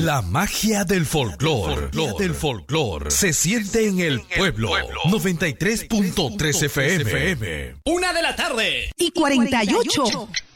La magia del folclor se siente en el pueblo. 93.3 FM. 1:00 PM. 1:48 PM.